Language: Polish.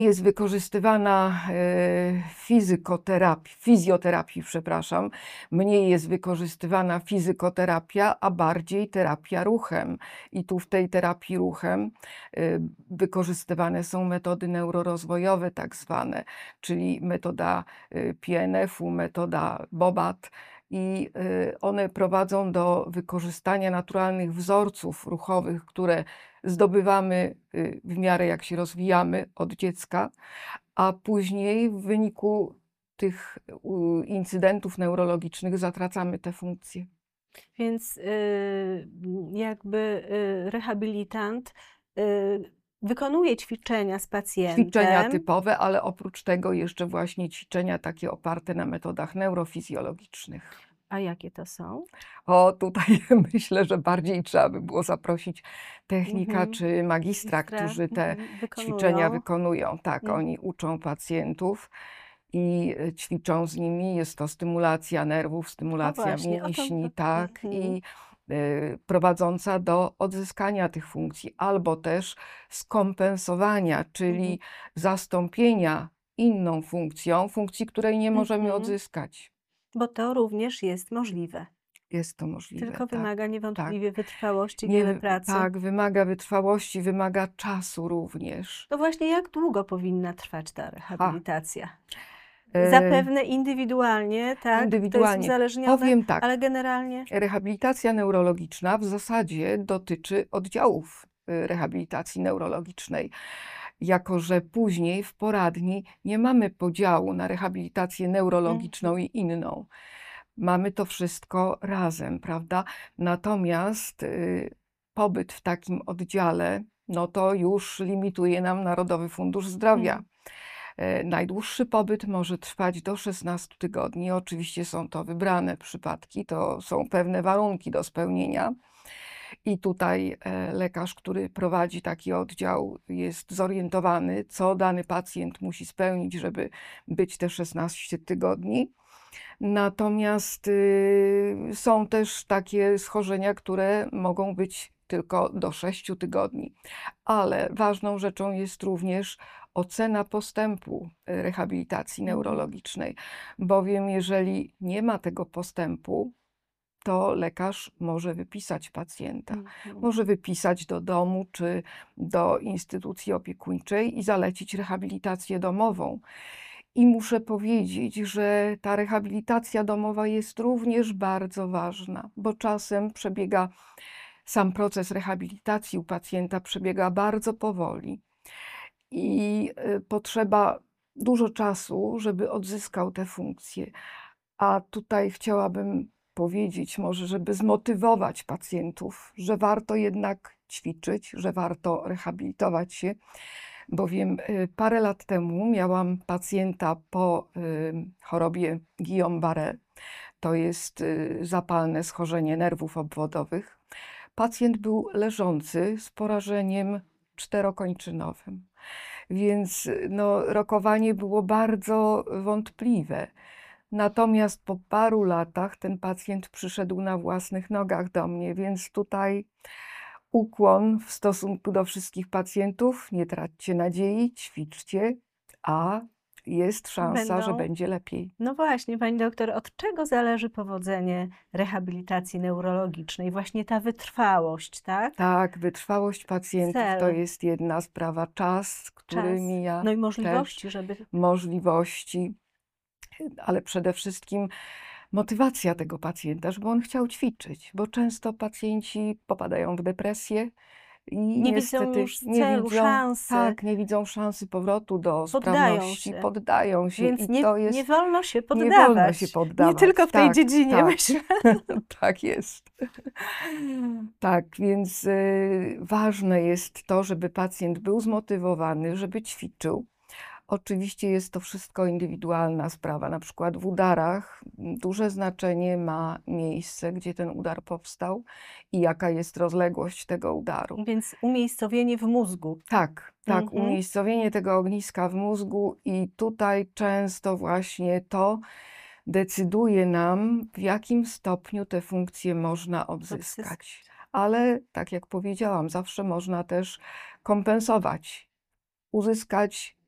Jest wykorzystywana fizjoterapii, przepraszam. Mniej jest wykorzystywana fizykoterapia, a bardziej terapia ruchem. I tu w tej terapii ruchem wykorzystywane są metody neurorozwojowe tak zwane, czyli metoda PNF-u, metoda BOBAT. I one prowadzą do wykorzystania naturalnych wzorców ruchowych, które zdobywamy w miarę jak się rozwijamy od dziecka, a później w wyniku tych incydentów neurologicznych zatracamy te funkcje. Więc jakby rehabilitant wykonuje ćwiczenia z Ćwiczenia pacjentem. typowe, ale oprócz tego jeszcze właśnie ćwiczenia takie oparte na metodach neurofizjologicznych. A jakie to są? O, tutaj myślę, że bardziej trzeba by było zaprosić technika czy magistra, którzy te ćwiczenia wykonują. Tak, oni uczą pacjentów i ćwiczą z nimi. Jest to stymulacja nerwów, stymulacja mięśni, tak, i prowadząca do odzyskania tych funkcji, albo też skompensowania, czyli zastąpienia inną funkcją, funkcji, której nie możemy odzyskać. Bo to również jest możliwe. Jest to możliwe. Tylko tak, wymaga niewątpliwie tak. wytrwałości, wiele pracy. Tak, wymaga wytrwałości, wymaga czasu również. To właśnie jak długo powinna trwać ta rehabilitacja? Zapewne indywidualnie, tak? Indywidualnie. To jest uzależnione, Powiem tak, ale generalnie? Rehabilitacja neurologiczna w zasadzie dotyczy oddziałów rehabilitacji neurologicznej. Jako że później w poradni nie mamy podziału na rehabilitację neurologiczną i inną. Mamy to wszystko razem, prawda? Natomiast pobyt w takim oddziale, no to już limituje nam Narodowy Fundusz Zdrowia. Najdłuższy pobyt może trwać do 16 tygodni. Oczywiście są to wybrane przypadki, to są pewne warunki do spełnienia. I tutaj lekarz, który prowadzi taki oddział, jest zorientowany, co dany pacjent musi spełnić, żeby być te 16 tygodni. Natomiast są też takie schorzenia, które mogą być tylko do 6 tygodni. Ale ważną rzeczą jest również ocena postępu rehabilitacji neurologicznej, bowiem jeżeli nie ma tego postępu, to lekarz może wypisać pacjenta. Może wypisać do domu czy do instytucji opiekuńczej i zalecić rehabilitację domową. I muszę powiedzieć, że ta rehabilitacja domowa jest również bardzo ważna, bo czasem sam proces rehabilitacji u pacjenta przebiega bardzo powoli i potrzeba dużo czasu, żeby odzyskał te funkcje. A tutaj chciałabym powiedzieć może, żeby zmotywować pacjentów, że warto jednak ćwiczyć, że warto rehabilitować się, bowiem parę lat temu miałam pacjenta po chorobie Guillain-Barré. To jest zapalne schorzenie nerwów obwodowych. Pacjent był leżący z porażeniem czterokończynowym, więc no, rokowanie było bardzo wątpliwe. Natomiast po paru latach ten pacjent przyszedł na własnych nogach do mnie, więc tutaj ukłon w stosunku do wszystkich pacjentów. Nie traćcie nadziei, ćwiczcie, a jest szansa, że będzie lepiej. No właśnie, pani doktor, od czego zależy powodzenie rehabilitacji neurologicznej? Właśnie ta wytrwałość, tak? Tak, wytrwałość pacjentów to jest jedna sprawa. Czas, który mija. No i możliwości, też, żeby... Możliwości, ale przede wszystkim motywacja tego pacjenta, żeby on chciał ćwiczyć, bo często pacjenci popadają w depresję i nie widzą już celu, szansy. Tak, nie widzą szansy powrotu do sprawności, poddają się. Więc i to jest, nie wolno się poddawać. Nie wolno się poddawać. Nie tylko w tej dziedzinie, tak. myślę. Tak jest. Tak, więc ważne jest to, żeby pacjent był zmotywowany, żeby ćwiczył. Oczywiście jest to wszystko indywidualna sprawa. Na przykład w udarach duże znaczenie ma miejsce, gdzie ten udar powstał i jaka jest rozległość tego udaru. Więc umiejscowienie w mózgu. Tak, umiejscowienie tego ogniska w mózgu i tutaj często właśnie to decyduje nam, w jakim stopniu te funkcje można odzyskać. Ale tak jak powiedziałam, zawsze można też kompensować, uzyskać